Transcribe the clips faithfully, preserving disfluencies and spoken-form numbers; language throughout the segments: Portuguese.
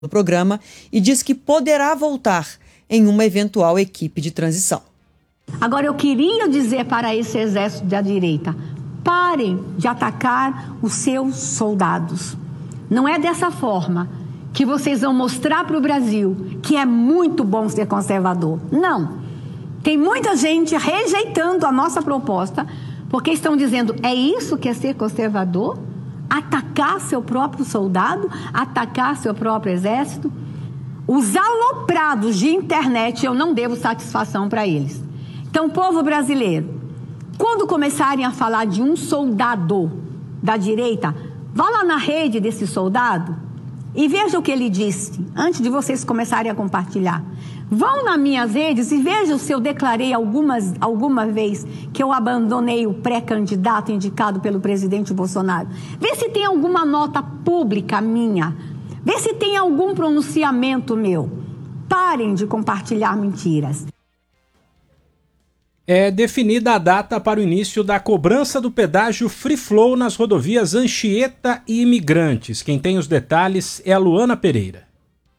do programa e diz que poderá voltar em uma eventual equipe de transição. Agora, eu queria dizer para esse exército da direita, parem de atacar os seus soldados. Não é dessa forma que vocês vão mostrar para o Brasil que é muito bom ser conservador. Não. Tem muita gente rejeitando a nossa proposta porque estão dizendo, é isso que é ser conservador? Atacar seu próprio soldado? Atacar seu próprio exército? Os aloprados de internet, eu não devo satisfação para eles. Então, povo brasileiro, quando começarem a falar de um soldado da direita, vá lá na rede desse soldado e veja o que ele disse, antes de vocês começarem a compartilhar. Vão nas minhas redes e vejam se eu declarei algumas, alguma vez que eu abandonei o pré-candidato indicado pelo presidente Bolsonaro. Vê se tem alguma nota pública minha. Vê se tem algum pronunciamento meu. Parem de compartilhar mentiras. É definida a data para o início da cobrança do pedágio Free Flow nas rodovias Anchieta e Imigrantes. Quem tem os detalhes é a Luana Pereira.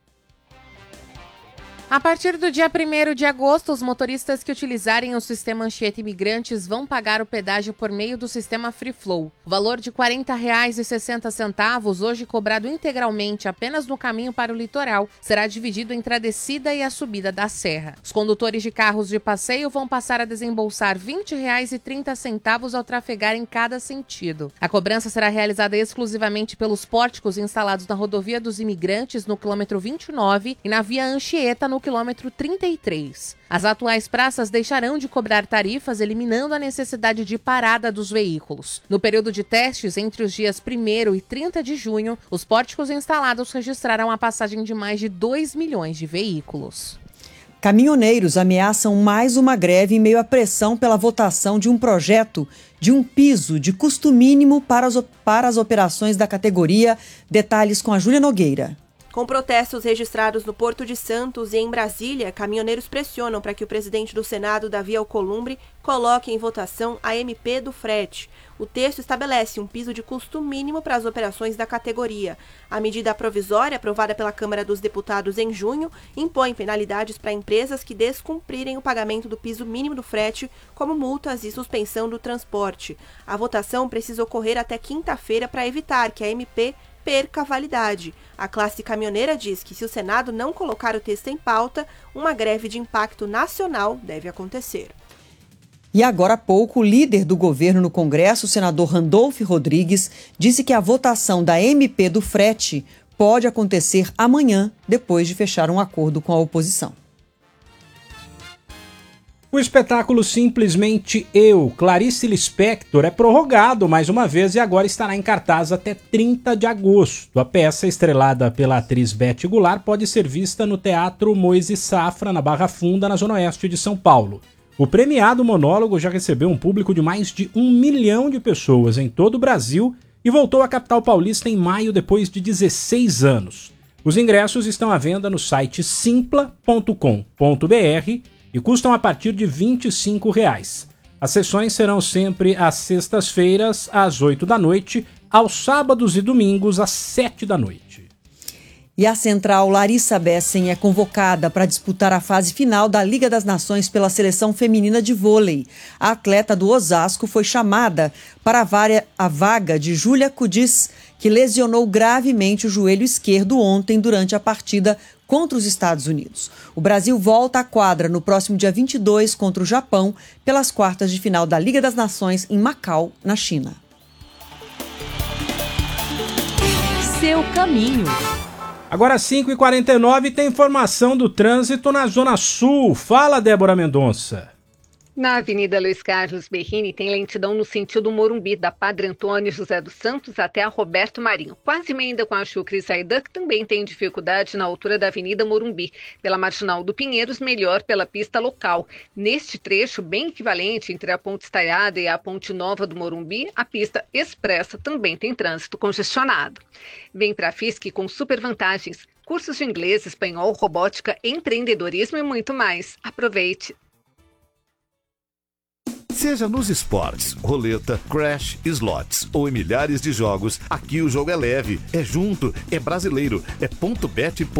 A partir do dia primeiro de agosto, os motoristas que utilizarem o sistema Anchieta Imigrantes vão pagar o pedágio por meio do sistema Free Flow. O valor de quarenta reais e sessenta centavos, hoje cobrado integralmente apenas no caminho para o litoral, será dividido entre a descida e a subida da serra. Os condutores de carros de passeio vão passar a desembolsar vinte reais e trinta centavos ao trafegar em cada sentido. A cobrança será realizada exclusivamente pelos pórticos instalados na rodovia dos Imigrantes, no quilômetro vinte e nove, e na via Anchieta, no quilômetro trinta e três. As atuais praças deixarão de cobrar tarifas, eliminando a necessidade de parada dos veículos. No período de testes, entre os dias primeiro e trinta de junho, os pórticos instalados registraram a passagem de mais de dois milhões de veículos. Caminhoneiros ameaçam mais uma greve em meio à pressão pela votação de um projeto de um piso de custo mínimo para as, para as operações da categoria. Detalhes com a Júlia Nogueira. Com protestos registrados no Porto de Santos e em Brasília, caminhoneiros pressionam para que o presidente do Senado, Davi Alcolumbre, coloque em votação a M P do frete. O texto estabelece um piso de custo mínimo para as operações da categoria. A medida provisória, aprovada pela Câmara dos Deputados em junho, impõe penalidades para empresas que descumprirem o pagamento do piso mínimo do frete, como multas e suspensão do transporte. A votação precisa ocorrer até quinta-feira para evitar que a M P perca a validade. A classe caminhoneira diz que, se o Senado não colocar o texto em pauta, uma greve de impacto nacional deve acontecer. E agora há pouco, o líder do governo no Congresso, o senador Randolph Rodrigues, disse que a votação da M P do frete pode acontecer amanhã, depois de fechar um acordo com a oposição. O espetáculo Simplesmente Eu, Clarice Lispector, é prorrogado mais uma vez e agora estará em cartaz até trinta de agosto. A peça, estrelada pela atriz Beth Goulart, pode ser vista no Teatro Moisés Safra, na Barra Funda, na zona oeste de São Paulo. O premiado monólogo já recebeu um público de mais de um milhão de pessoas em todo o Brasil e voltou à capital paulista em maio, depois de dezesseis anos. Os ingressos estão à venda no site simpla ponto com ponto br e custam a partir de vinte e cinco reais. As sessões serão sempre às sextas-feiras, às oito da noite, aos sábados e domingos, às sete da noite. E a central Larissa Bessen é convocada para disputar a fase final da Liga das Nações pela seleção feminina de vôlei. A atleta do Osasco foi chamada para a, vaga, a vaga de Júlia Cudis, que lesionou gravemente o joelho esquerdo ontem durante a partida contra os Estados Unidos. O Brasil volta à quadra no próximo dia vinte e dois contra o Japão pelas quartas de final da Liga das Nações em Macau, na China. Seu caminho. Agora cinco e quarenta e nove tem informação do trânsito na Zona Sul. Fala, Débora Mendonça. Na Avenida Luiz Carlos Berrini tem lentidão no sentido Morumbi, da Padre Antônio José dos Santos até a Roberto Marinho. Quase emenda com a Chucre e Saída, que também tem dificuldade na altura da Avenida Morumbi. Pela Marginal do Pinheiros, melhor pela pista local. Neste trecho, bem equivalente entre a Ponte Estaiada e a Ponte Nova do Morumbi, a pista expressa também tem trânsito congestionado. Vem para a F I S C com super vantagens. Cursos de inglês, espanhol, robótica, empreendedorismo e muito mais. Aproveite! Seja nos esportes, roleta, crash, slots ou em milhares de jogos, aqui o jogo é leve, é junto, é brasileiro, é ponto bet.